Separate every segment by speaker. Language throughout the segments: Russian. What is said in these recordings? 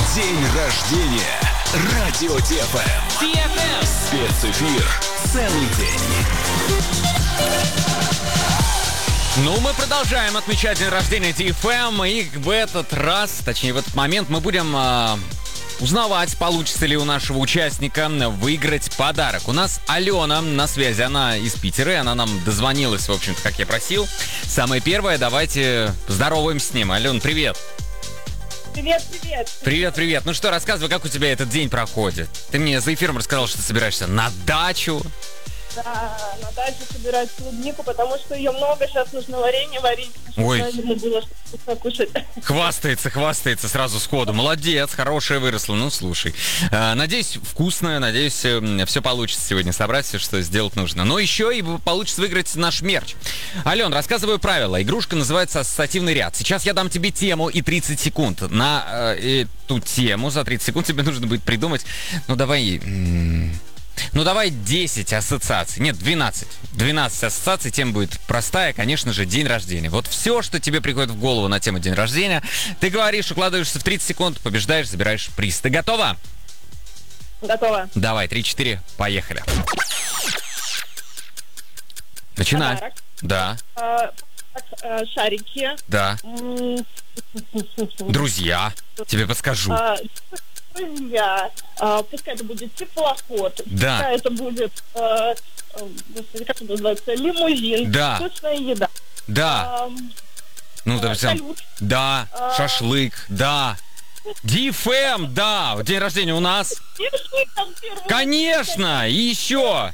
Speaker 1: День рождения. Радио ТФМ. Спецэфир. Целый день.
Speaker 2: Ну, мы продолжаем отмечать день рождения ТФМ. И в этот раз, точнее, в этот момент мы будем узнавать, получится ли у нашего участника выиграть подарок. У нас Алена на связи, она из Питера, и она нам дозвонилась, в общем-то, как я просил. Самое первое, давайте поздороваемся с ним. Ален, привет.
Speaker 3: Привет.
Speaker 2: Привет. Ну что, рассказывай, как у тебя этот день проходит. Ты мне за эфиром рассказал, что ты собираешься на дачу.
Speaker 3: Да, на даче собирать клубнику, потому что ее много, сейчас нужно варенье варить.
Speaker 2: Ой.
Speaker 3: Ему было что-то кушать.
Speaker 2: Хвастается сразу сходу. Молодец, хорошая выросла. Ну, слушай. Надеюсь, вкусная, надеюсь, все получится сегодня собрать, все, что сделать нужно. Но еще и получится выиграть наш мерч. Ален, рассказываю правила. Игрушка называется «Ассоциативный ряд». Сейчас я дам тебе тему и 30 секунд. На эту тему за 30 секунд тебе нужно будет придумать, давай 10 ассоциаций. Нет, 12. 12 ассоциаций. Тема будет простая, конечно же, день рождения. Вот все, что тебе приходит в голову на тему день рождения, ты говоришь, укладываешься в 30 секунд, побеждаешь, забираешь приз. Ты готова?
Speaker 3: Готово.
Speaker 2: Давай, 3-4, поехали. Начинай.
Speaker 3: Подарок.
Speaker 2: Да.
Speaker 3: Шарики.
Speaker 2: Да. Друзья. Тебе подскажу.
Speaker 3: Друзья. Пускай это будет теплоход.
Speaker 2: Да.
Speaker 3: Пускай это будет, господи, как это называется, лимузин.
Speaker 2: Да.
Speaker 3: Вкусная еда.
Speaker 2: Да.
Speaker 3: Салют.
Speaker 2: Да. Шашлык. Да. ДФМ, да. День рождения у нас. Конечно. И еще.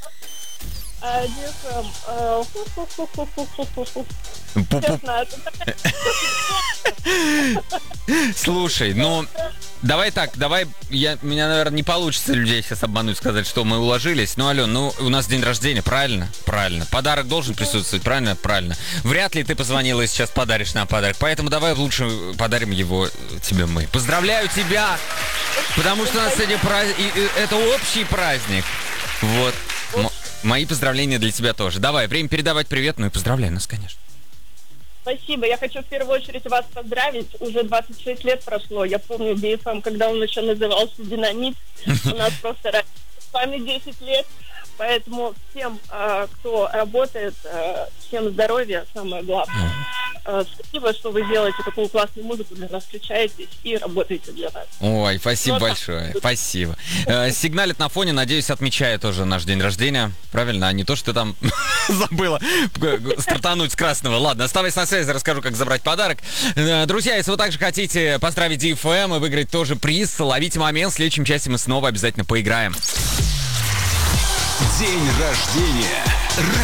Speaker 2: Слушай, давай так, меня, наверное, не получится людей сейчас обмануть, сказать, что мы уложились. Ален, у нас день рождения, правильно? Правильно. Подарок должен присутствовать, правильно? Правильно. Вряд ли ты позвонила и сейчас подаришь нам подарок, поэтому давай лучше подарим его тебе мы. Поздравляю тебя, потому что у нас сегодня это общий праздник. Вот. Мои поздравления для тебя тоже. Давай, время передавать привет, и поздравляй нас, конечно.
Speaker 3: Спасибо. Я хочу в первую очередь вас поздравить. Уже 26 лет прошло. Я помню BFM, когда он еще назывался «Динамит». У нас просто с вами 10 лет. Поэтому всем, кто работает, всем здоровья, самое главное. Спасибо, что вы делаете такую классную музыку для нас, включаетесь и работаете для нас.
Speaker 2: Ой, спасибо большое, спасибо. Сигналит на фоне, надеюсь, отмечает тоже наш день рождения. Правильно, а не то, что ты там забыла стартануть с красного. Ладно, оставайся на связи, расскажу, как забрать подарок. Друзья, если вы также хотите поздравить DFM и выиграть тоже приз, ловите момент. В следующем часе мы снова обязательно поиграем.
Speaker 1: День рождения.